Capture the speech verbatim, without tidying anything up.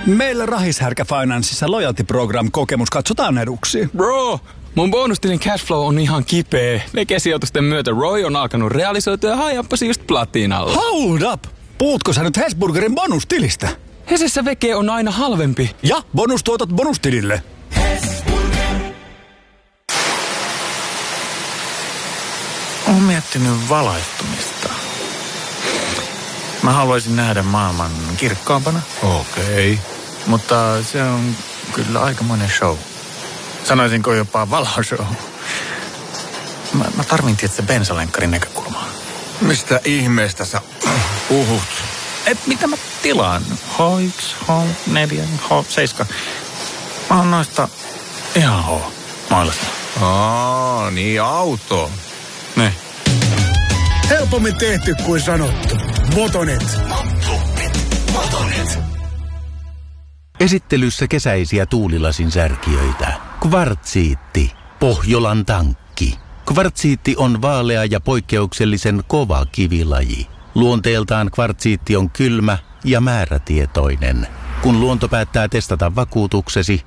Meillä Rahishärkä Financeissa Loyalty Program -kokemus katsotaan eduksi. Bro, mun bonustilin cashflow on ihan kipeä. Vekesijoitusten myötä Roy on alkanut realisoitua ja hajappasi just platinalla. Hold up! Puhutko sä nyt Hesburgerin bonustilistä? Hesessä veke on aina halvempi. Ja bonustuotot bonustilille. Olen miettinyt valaistumista. Mä haluaisin nähdä maailman kirkkaampana. Okei. Okay. Mutta se on kyllä aikamoinen show. Sanoisinko jopa valoshow. Mä, mä tarvin tietysti bensalenkkarin näkökulmaa. Mistä ihmeestä sä puhut? Et mitä mä tilaan? H yksi, H neljä, H seitsemän. Mä oon noista ihan H mailasta. Aa, niin auto. Ne. Helpommin tehty kuin sanottu. Motonet. Motonet. Esittelyssä kesäisiä tuulilasin särkijöitä. Kvartsiitti. Pohjolan tankki. Kvartsiitti on vaalea ja poikkeuksellisen kova kivilaji. Luonteeltaan kvartsiitti on kylmä ja määrätietoinen. Kun luonto päättää testata vakuutuksesi,